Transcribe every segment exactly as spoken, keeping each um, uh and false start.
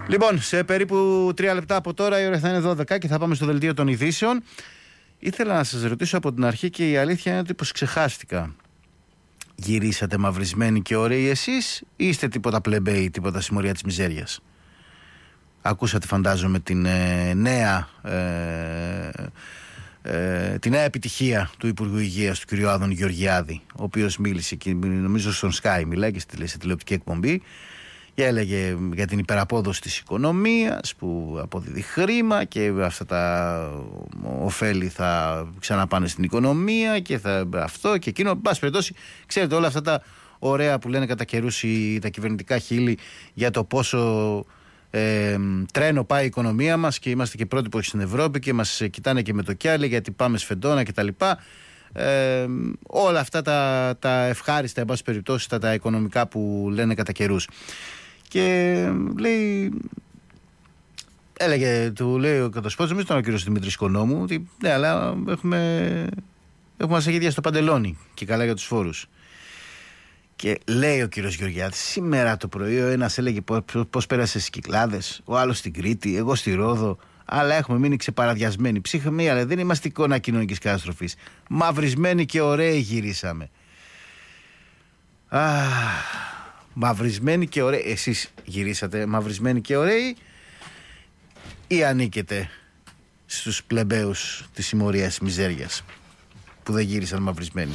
Λοιπόν, σε περίπου τρία λεπτά από τώρα η ώρα θα είναι δώδεκα και θα πάμε στο δελτίο των ειδήσεων. Ήθελα να σας ρωτήσω από την αρχή και η αλήθεια είναι ότι πως ξεχάστηκα. Γυρίσατε μαυρισμένοι και ωραίοι εσείς ή είστε τίποτα πλεμπέοι, τίποτα συμμορία της μιζέριας? Ακούσατε φαντάζομαι την ε, νέα ε, ε, τη νέα επιτυχία του Υπουργού Υγείας, του κ. Άδων Γεωργιάδη, ο οποίος μίλησε και νομίζω στον Sky μιλάει και στη τηλεοπτική εκπομπή και έλεγε για την υπεραπόδοση της οικονομίας που αποδίδει χρήμα και αυτά τα ωφέλη θα ξαναπάνε στην οικονομία και θα αυτό και εκείνο. Εν πάση περιπτώσει, ξέρετε όλα αυτά τα ωραία που λένε κατά καιρούς τα κυβερνητικά χείλη για το πόσο ε, τρένο πάει η οικονομία μας και είμαστε και πρώτοι που στην Ευρώπη και μας κοιτάνε και με το κιάλι γιατί πάμε σφεντόνα κτλ. Ε, όλα αυτά τα, τα ευχάριστα, εν πάση περιπτώσει, τα, τα οικονομικά που λένε κατά καιρούς. Και λέει, έλεγε, του λέει ο κατασπότης, νομίζω ήταν ο κύριος Δημήτρης Οικονόμου, ότι ναι, αλλά έχουμε, έχουμε ασαγίδια στο παντελόνι και καλά για τους φόρους. Και λέει ο κύριος Γεωργιάδης, σήμερα το πρωί ο ένας έλεγε πώς πέρασε στις Κυκλάδες, ο άλλος στην Κρήτη, εγώ στη Ρόδο, αλλά έχουμε μείνει ξεπαραδιασμένοι. Ψύχαμε, αλλά δεν είμαστε εικόνα κοινωνικής καταστροφής. Μαυρισμένοι και ωραίοι γυρίσαμε. Αχ. Μαυρισμένοι και ωραίοι. Εσείς γυρίσατε μαυρισμένοι και ωραίοι ή ανήκετε στους πλεμπαίους της συμμορίας μιζέριας που δεν γύρισαν μαυρισμένοι?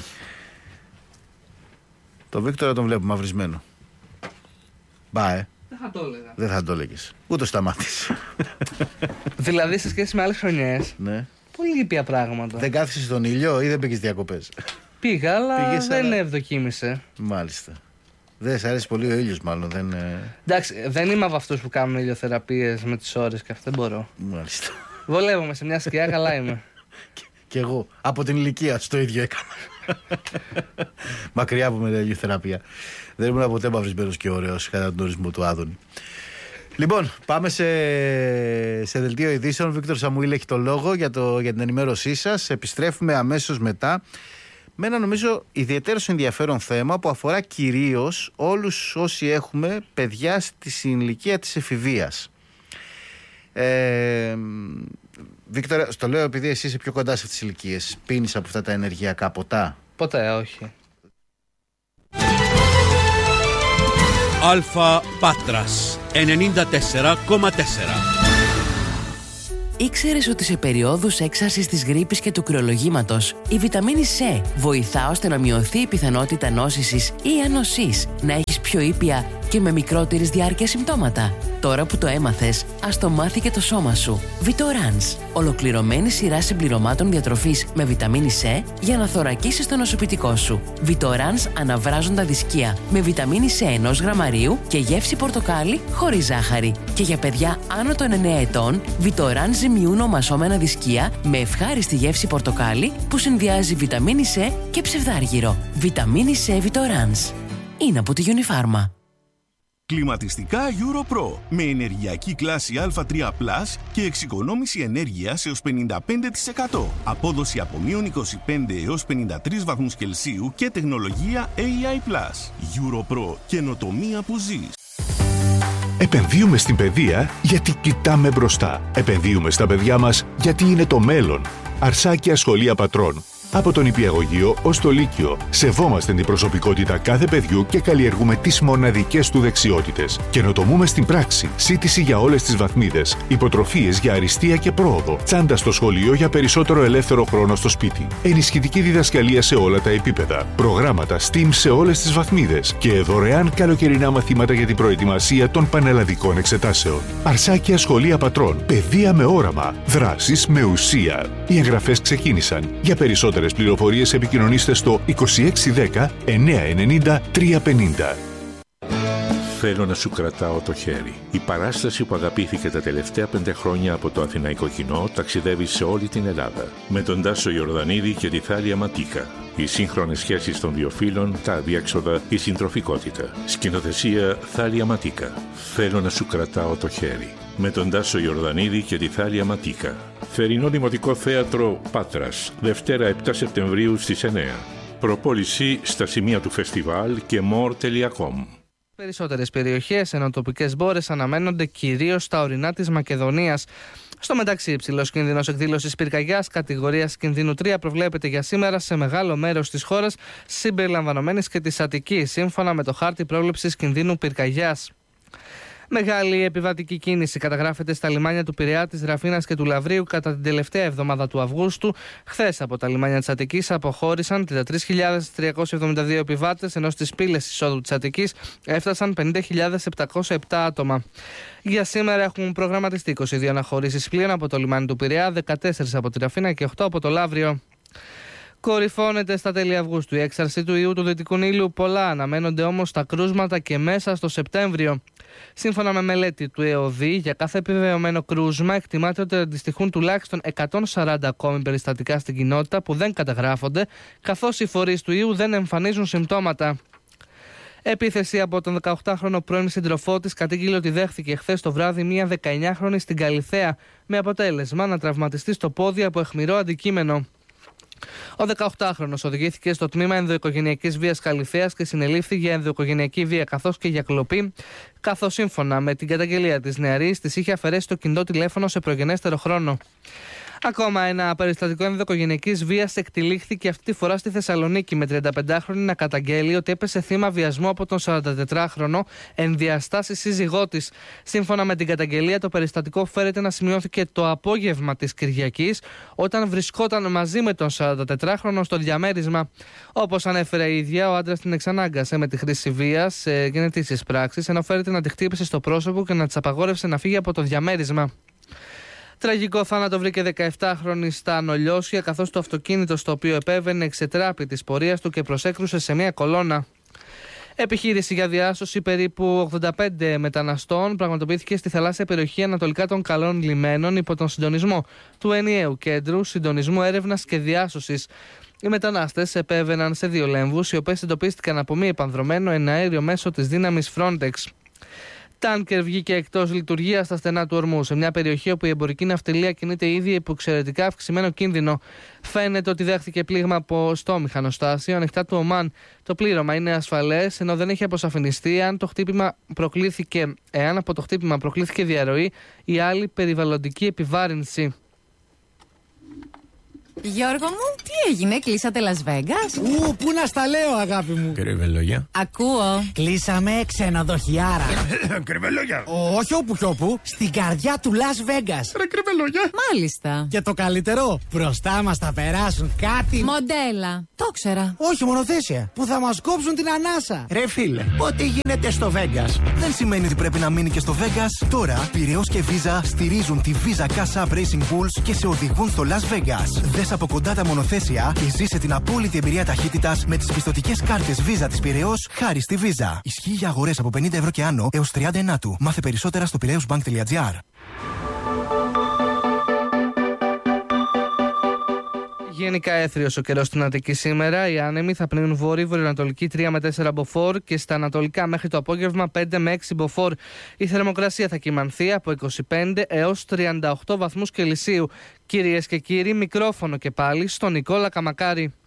Το Βίκτορα τον βλέπω μαυρισμένο. Μπα, ε. Δεν θα το έλεγα. Δεν θα το έλεγες. Ούτε σταμάτης. Δηλαδή σε σχέση με άλλες χρονιές, ναι. Πολύ ήπια πράγματα. Δεν κάθισες στον ήλιο ή δεν πήγες διακοπές? Πήγα, αλλά Πήγες, δεν αλλά... ευδοκίμησε. Μάλιστα. Δεν σ' αρέσει πολύ ο ήλιος, μάλλον. Δεν... Εντάξει, δεν είμαι από αυτούς που κάνουν ηλιοθεραπείες με τις ώρες και αυτό, δεν μπορώ. Μάλιστα. Βολεύομαι σε μια σκιά, καλά είμαι. Κι εγώ. Από την ηλικία στο ίδιο έκανα. Μακριά από με ηλιοθεραπεία. Δεν ήμουν ποτέ μαυρισμένος και ωραίος κατά τον ορισμό του Άδωνη. Λοιπόν, πάμε σε, σε δελτίο ειδήσεων. Βίκτορ Σαμουήλ έχει το λόγο για, το, για την ενημέρωσή σας. Επιστρέφουμε αμέσως μετά με ένα νομίζω ιδιαίτερος ενδιαφέρον θέμα που αφορά κυρίως όλους όσοι έχουμε παιδιά στη ηλικία της εφηβείας. Ε, Βίκτορα, στο λέω επειδή εσύ είσαι πιο κοντά σε αυτές τις ηλικίες. Πίνεις από αυτά τα ενεργειακά ποτά? Ποτέ, όχι. Αλφα Πάτρας ενενήντα τέσσερα κόμμα τέσσερα. Ήξερες ότι σε περιόδους έξαρσης της γρίπης και του κρυολογήματος η βιταμίνη C βοηθά ώστε να μειωθεί η πιθανότητα νόσησης ή ανοσής, να έχεις πιο ήπια και με μικρότερης διάρκεια συμπτώματα? Τώρα που το έμαθες, ας το μάθει και το σώμα σου. Vitorans, ολοκληρωμένη σειρά συμπληρωμάτων διατροφής με βιταμίνη C για να θωρακίσεις το νοσοποιητικό σου. Vitorans αναβράζοντα δισκία με βιταμίνη C ενός γραμμαρίου και γεύση πορτοκάλι χωρίς ζάχαρη. Και για παιδιά άνω των εννέα ετών, Vitorans ζυμιούν ομασώμενα δισκία με ευχάριστη γεύση πορτοκάλι που συνδυάζει βιταμίνη C και ψευδάργυρο. Βιταμίνη C Vitorans. Είναι από τη Unifarma. Κλιματιστικά EuroPro με ενεργειακή κλάση Α τρία πλας και εξοικονόμηση ενέργειας έως πενήντα πέντε τοις εκατό. Απόδοση από μείον είκοσι πέντε έως πενήντα τρεις βαθμούς Κελσίου και τεχνολογία έι άι πλας. EuroPro, καινοτομία που ζεις. Επενδύουμε στην παιδεία γιατί κοιτάμε μπροστά. Επενδύουμε στα παιδιά μας γιατί είναι το μέλλον. Αρσάκια Σχολεία Πατρών. Από τον Υπηαγωγείο ως το Λύκειο, σεβόμαστε την προσωπικότητα κάθε παιδιού και καλλιεργούμε τις μοναδικές του δεξιότητες. Καινοτομούμε στην πράξη, σύντηση για όλες τις βαθμίδες, υποτροφίες για αριστεία και πρόοδο, τσάντα στο σχολείο για περισσότερο ελεύθερο χρόνο στο σπίτι, ενισχυτική διδασκαλία σε όλα τα επίπεδα, προγράμματα STEAM σε όλες τις βαθμίδες και δωρεάν καλοκαιρινά μαθήματα για την προετοιμασία των πανελλαδικών εξετάσεων. Αρσάκια Σχολεία Πατρών, παιδεία με όραμα, δράσεις με ουσία. Οι εγγραφές ξεκίνησαν. Για περισσότερες πληροφορίες επικοινωνήστε στο είκοσι έξι δέκα εννιακόσια ενενήντα τριακόσια πενήντα. Θέλω να σου κρατάω το χέρι. Η παράσταση που αγαπήθηκε τα τελευταία πέντε χρόνια από το αθηναϊκό κοινό ταξιδεύει σε όλη την Ελλάδα. Με τον Τάσο Ιορδανίδη και τη Θάλια Ματίκα. Οι σύγχρονες σχέσεις των δύο φύλων, τα αδιέξοδα, η συντροφικότητα. Σκηνοθεσία Θάλια Ματίκα. Θέλω να σου κρατάω το χέρι. Με τον Τάσο Ιορδανίδη και τη Θάλια Ματίκα. Θερινό Δημοτικό Θέατρο Πάτρας. Δευτέρα επτά Σεπτεμβρίου στις εννέα. Προπόληση στα σημεία του φεστιβάλ και more τελεία com. Περισσότερες περιοχές ενώ τοπικές μπόρες αναμένονται κυρίως στα ορεινά της Μακεδονίας. Στο μεταξύ, υψηλός κίνδυνος εκδήλωσης πυρκαγιάς κατηγορίας κινδύνου τρία προβλέπεται για σήμερα σε μεγάλο μέρος της χώρας, συμπεριλαμβανομένης και της Αττικής, σύμφωνα με το χάρτη πρόβλεψης κινδύνου πυρκαγιάς. Μεγάλη επιβατική κίνηση καταγράφεται στα λιμάνια του Πειραιά, της Ραφίνας και του Λαβρίου κατά την τελευταία εβδομάδα του Αυγούστου. Χθες από τα λιμάνια της Αττικής αποχώρησαν τριάντα τρεις χιλιάδες τριακόσιοι εβδομήντα δύο επιβάτες, ενώ στις πύλες εισόδου της Αττικής έφτασαν πενήντα χιλιάδες επτακόσια επτά άτομα. Για σήμερα έχουν προγραμματιστεί είκοσι δύο αναχωρήσεις πλοίων από το λιμάνι του Πειραιά, δεκατέσσερα από τη Ραφίνα και οκτώ από το Λαύριο. Κορυφώνεται στα τέλη Αυγούστου η έξαρση του ιού του Δυτικού Νείλου. Πολλά αναμένονται όμως τα κρούσματα και μέσα στο Σεπτέμβριο. Σύμφωνα με μελέτη του ΕΟΔΗ, για κάθε επιβεβαιωμένο κρούσμα εκτιμάται ότι αντιστοιχούν τουλάχιστον εκατόν σαράντα ακόμη περιστατικά στην κοινότητα που δεν καταγράφονται, καθώς οι φορείς του ιού δεν εμφανίζουν συμπτώματα. Επίθεση από τον δεκαοκτάχρονο πρώην σύντροφό της κατήγγειλε ότι δέχθηκε χθες το βράδυ μία δεκαεννιάχρονη στην Καλιθέα, με αποτέλεσμα να τραυματιστεί στο πόδι από αιχμηρό αντικείμενο. Ο δεκαοκτάχρονος οδηγήθηκε στο τμήμα ενδοοικογενειακής βίας Καλιθέας και συνελήφθη για ενδοοικογενειακή βία καθώς και για κλοπή, καθώς σύμφωνα με την καταγγελία της νεαρής της είχε αφαιρέσει το κινητό τηλέφωνο σε προγενέστερο χρόνο. Ακόμα ένα περιστατικό ενδοοικογενειακής βίας εκτυλίχθηκε αυτή τη φορά στη Θεσσαλονίκη, με τριανταπεντάχρονη να καταγγέλει ότι έπεσε θύμα βιασμού από τον σαραντατετράχρονο εν διαστάσει σύζυγό της. Σύμφωνα με την καταγγελία, το περιστατικό φέρεται να σημειώθηκε το απόγευμα της Κυριακής, όταν βρισκόταν μαζί με τον σαραντατετράχρονο στο διαμέρισμα. Όπως ανέφερε η ίδια, ο άντρας την εξανάγκασε με τη χρήση βίας σε γενετήσεις πράξεις, ενώ φέρεται να τη χτύπησε στο πρόσωπο και να της απαγόρευσε να φύγει από το διαμέρισμα. Τραγικό θάνατο βρήκε δεκαεπτάχρονη στα Νολιώσια, καθώς το αυτοκίνητο στο οποίο επέβαινε εξετράπη της πορείας του και προσέκρουσε σε μια κολόνα. Επιχείρηση για διάσωση περίπου ογδόντα πέντε μεταναστών πραγματοποιήθηκε στη θαλάσσια περιοχή ανατολικά των Καλών Λιμένων υπό τον συντονισμό του ενιαίου κέντρου συντονισμού έρευνας και διάσωσης. Οι μετανάστες επέβαιναν σε δύο λέμβους, οι οποίες εντοπίστηκαν από μη επανδρωμένο εναέριο μέσω της δύναμης Frontex. Τάνκερ βγήκε εκτός λειτουργίας στα στενά του ορμού, σε μια περιοχή όπου η εμπορική ναυτιλία κινείται ήδη υπό εξαιρετικά αυξημένο κίνδυνο. Φαίνεται ότι δέχθηκε πλήγμα από στο μηχανοστάσιο ανοιχτά του Ομάν. Το πλήρωμα είναι ασφαλές, ενώ δεν έχει αποσαφινιστεί αν, το χτύπημα προκλήθηκε, εάν από το χτύπημα προκλήθηκε διαρροή ή άλλη περιβαλλοντική επιβάρυνση. Γιώργο μου, τι έγινε, κλείσατε Las Vegas? Ου, πού να στα λέω, αγάπη μου. Κρυβελόγια. Ακούω. Κλείσαμε ξενοδοχιάρα. Κρυβελόγια. Όχι όπου κι όπου, στην καρδιά του Las Vegas. Ρε κρυβελόγια. Μάλιστα. Και το καλύτερο, μπροστά μας θα περάσουν κάτι. Μοντέλα. Το ξέρα. Όχι, μονοθέσια. Που θα μας κόψουν την ανάσα. Ρε φίλε, ό,τι γίνεται στο Vegas δεν σημαίνει ότι πρέπει να μείνει και στο Vegas. Τώρα, Πειραιώς και Visa στηρίζουν τη Visa Cash App Racing Bulls και σε οδηγούν στο Las Vegas. Δες από κοντά τα μονοθέσια και ζήσε την απόλυτη εμπειρία ταχύτητας με τις πιστωτικές κάρτες Visa της Πειραιώς χάρη στη Visa. Ισχύει για αγορές από πενήντα ευρώ και άνω έως τριάντα ενάτου. Μάθε περισσότερα στο πειραιώσμπανκ τελεία τζι άρ. Γενικά έθριος ο καιρός στην Αττική σήμερα. Οι άνεμοι θα πνέουν βόρειο-βορειοανατολική τρία με τέσσερα μποφόρ και στα ανατολικά μέχρι το απόγευμα πέντε με έξι μποφόρ. Η θερμοκρασία θα κυμανθεί από είκοσι πέντε έως τριάντα οκτώ βαθμούς Κελσίου. Κυρίες και κύριοι, μικρόφωνο και πάλι στον Νικόλα Καμακάρη.